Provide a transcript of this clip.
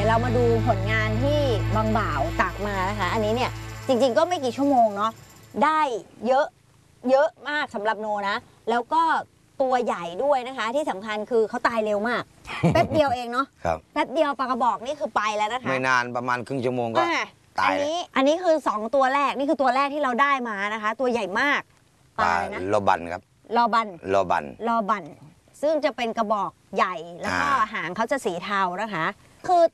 ยวเรามาดูผลงานที่บางบ่าวตักมานะคะอันนี้เนี่ยจริงๆก็ไม่กี่ชั่วโมงเนาะได้เยอะมากสำหรับโนนะแล้วก็ตัวใหญ่ด้วยนะคะที่สำคัญคือเขาตายเร็วมาก แป๊บเดียวเองเนาะแป๊บเดียวปลากระบอกนี่คือไปแล้วนะคะไม่นานประมาณครึ่งชั่วโมงก็ตายแล้วอันนี้คือ2ตัวแรกนี่คือตัวแรกที่เราได้มานะคะตัวใหญ่มากปลาโลบันครับลอบันซึ่งจะเป็นกระบอกใหญ่แล้วก็หางเขาจะสีเทานะคะคือ